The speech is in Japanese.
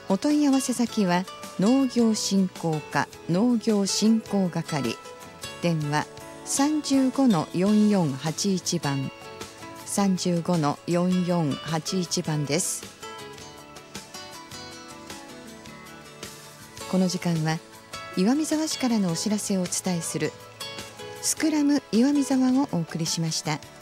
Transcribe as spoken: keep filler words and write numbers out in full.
お問い合わせ先は農業振興課農業振興係、電話 さんじゅうごのよんよんはちいち 番 さんじゅうごのよんよんはちいち 番です。この時間は岩見沢市からのお知らせをお伝えするスクラム岩見沢をお送りしました。